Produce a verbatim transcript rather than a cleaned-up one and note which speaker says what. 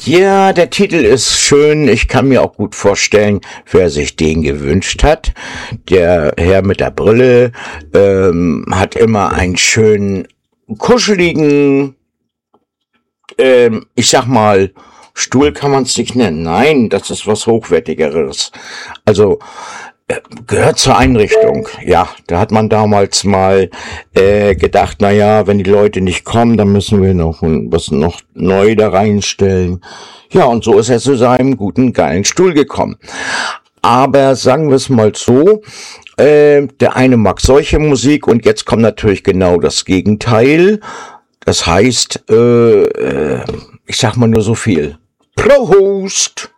Speaker 1: Ja, der Titel ist schön. Ich kann mir auch gut vorstellen, wer sich den gewünscht hat. Der Herr mit der Brille ähm, hat immer einen schönen, kuscheligen, ähm, ich sag mal, Stuhl kann man es nicht nennen. Nein, das ist was Hochwertigeres. Also äh, gehört zur Einrichtung. Ja, da hat man damals mal äh, gedacht, na ja, wenn die Leute nicht kommen, dann müssen wir noch was noch neu da reinstellen. Ja, und so ist er zu seinem guten, geilen Stuhl gekommen. Aber sagen wir es mal so, äh, der eine mag solche Musik und jetzt kommt natürlich genau das Gegenteil. Das heißt, äh, äh, ich sag mal nur so viel. Prost!